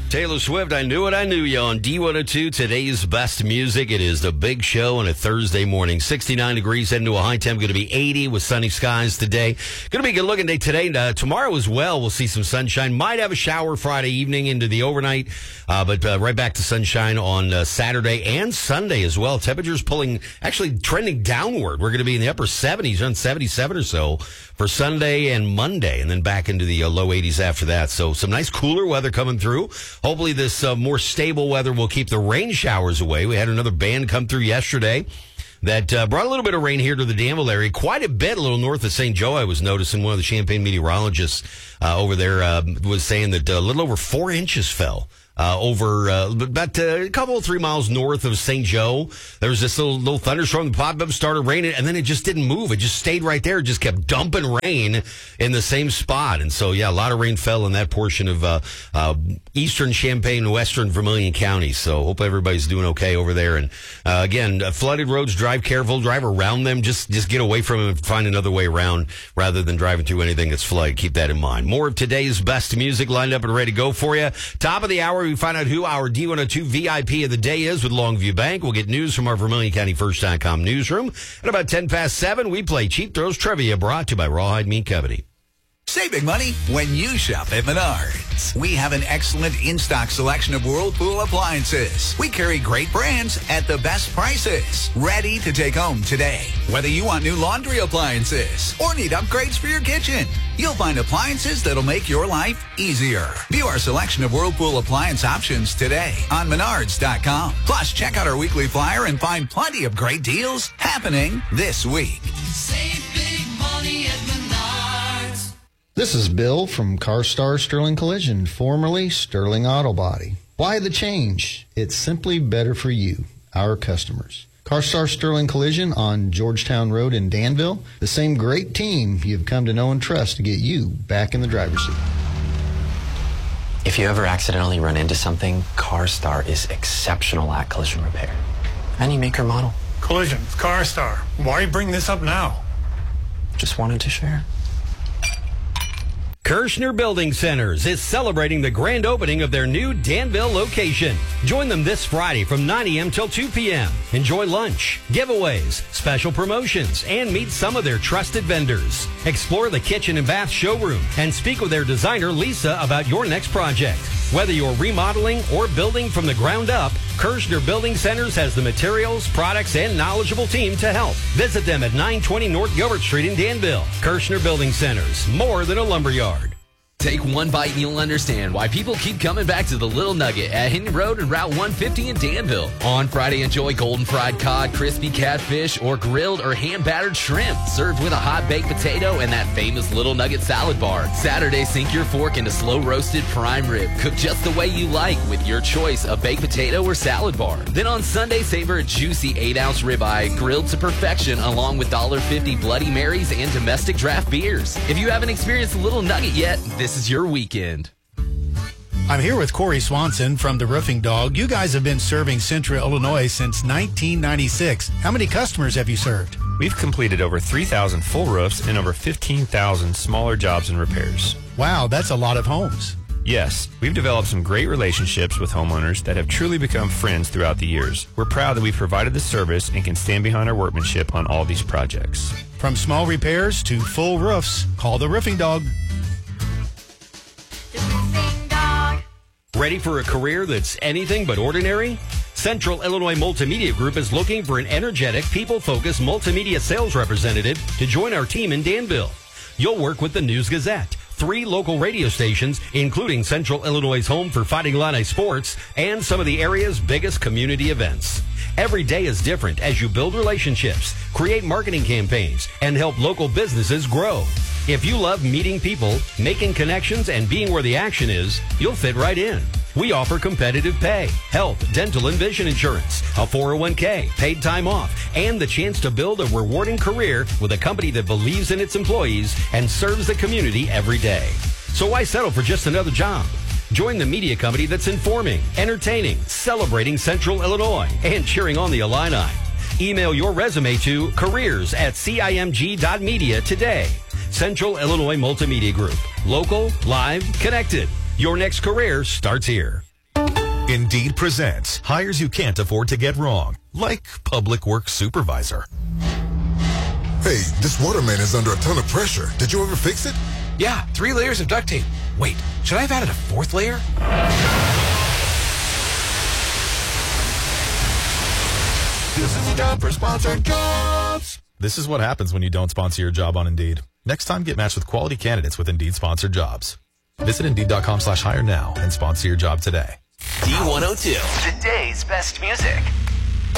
Taylor Swift, I Knew It, I Knew You on D102, today's best music. It is the big show on a Thursday morning. 69 degrees, heading to a high temp, going to be 80 with sunny skies today. Going to be a good-looking day today. Tomorrow as well, we'll see some sunshine. Might have a shower Friday evening into the overnight, but right back to sunshine on Saturday and Sunday as well. Temperatures actually trending downward. We're going to be in the upper 70s, around 77 or so for Sunday and Monday, and then back into the low 80s after that. So some nice cooler weather coming through. Hopefully this more stable weather will keep the rain showers away. We had another band come through yesterday that brought a little bit of rain here to the Danville area. Quite a bit, a little north of St. Joe, I was noticing. One of the Champaign meteorologists over there was saying that a little over 4 inches fell. Over about a couple, 3 miles north of St. Joe. There was this little thunderstorm that popped up, started raining, and then it just didn't move. It just stayed right there. It just kept dumping rain in the same spot. And so, yeah, a lot of rain fell in that portion of eastern Champaign and western Vermilion counties. So hope everybody's doing okay over there. And again, flooded roads, drive careful, drive around them. Just get away from them and find another way around rather than driving through anything that's flooded. Keep that in mind. More of today's best music lined up and ready to go for you. Top of the hour, we find out who our D102 VIP of the day is with Longview Bank. We'll get news from our Vermilion County First.com newsroom. At about 10 past 7, we play Cheap Throws Trivia, brought to you by Rawhide Meat Company. Save big money when you shop at Menards. We have an excellent in-stock selection of Whirlpool appliances. We carry great brands at the best prices. Ready to take home today. Whether you want new laundry appliances or need upgrades for your kitchen, you'll find appliances that'll make your life easier. View our selection of Whirlpool appliance options today on Menards.com. Plus, check out our weekly flyer and find plenty of great deals happening this week. Save big money at Menards. This is Bill from CarStar Sterling Collision, formerly Sterling Auto Body. Why the change? It's simply better for you, our customers. CarStar Sterling Collision on Georgetown Road in Danville, the same great team you've come to know and trust to get you back in the driver's seat. If you ever accidentally run into something, CarStar is exceptional at collision repair. Any maker model. Collision, CarStar. Why bring this up now? Just wanted to share. Kirschner Building Centers is celebrating the grand opening of their new Danville location. Join them this Friday from 9 a.m. till 2 p.m. Enjoy lunch, giveaways, special promotions, and meet some of their trusted vendors. Explore the kitchen and bath showroom and speak with their designer, Lisa, about your next project. Whether you're remodeling or building from the ground up, Kirschner Building Centers has the materials, products, and knowledgeable team to help. Visit them at 920 North Gilbert Street in Danville. Kirschner Building Centers, more than a lumberyard. Take one bite and you'll understand why people keep coming back to the Little Nugget at Hinton Road and Route 150 in Danville. On Friday, enjoy golden fried cod, crispy catfish, or grilled or hand-battered shrimp, served with a hot baked potato and that famous Little Nugget salad bar. Saturday, sink your fork into slow-roasted prime rib, cooked just the way you like with your choice of baked potato or salad bar. Then on Sunday, savor a juicy 8-ounce ribeye grilled to perfection along with $1.50 Bloody Marys and domestic draft beers. If you haven't experienced the Little Nugget yet, this is your weekend. I'm here with Corey Swanson from The Roofing Dog. You guys have been serving Central Illinois since 1996. How many customers have you served? We've completed over 3,000 full roofs and over 15,000 smaller jobs and repairs. Wow, that's a lot of homes. Yes, we've developed some great relationships with homeowners that have truly become friends throughout the years. We're proud that we've provided the service and can stand behind our workmanship on all these projects. From small repairs to full roofs, call The Roofing Dog. Ready for a career that's anything but ordinary? Central Illinois Multimedia Group is looking for an energetic, people-focused multimedia sales representative to join our team in Danville. You'll work with the News Gazette, 3 local radio stations, including Central Illinois' home for Fighting Illini sports and some of the area's biggest community events. Every day is different as you build relationships, create marketing campaigns, and help local businesses grow. If you love meeting people, making connections, and being where the action is, you'll fit right in. We offer competitive pay, health, dental, and vision insurance, a 401k, paid time off, and the chance to build a rewarding career with a company that believes in its employees and serves the community every day. So why settle for just another job? Join the media company that's informing, entertaining, celebrating Central Illinois, and cheering on the Illini. Email your resume to careers@cimg.media today. Central Illinois Multimedia Group. Local, live, connected. Your next career starts here. Indeed presents hires you can't afford to get wrong, like public works supervisor. Hey, this waterman is under a ton of pressure. Did you ever fix it? Yeah, 3 layers of duct tape. Wait, should I have added a 4th layer? This is a job for sponsored jobs. This is what happens when you don't sponsor your job on Indeed. Next time, get matched with quality candidates with Indeed sponsored jobs. Visit Indeed.com/hire now and sponsor your job today. D102, today's best music.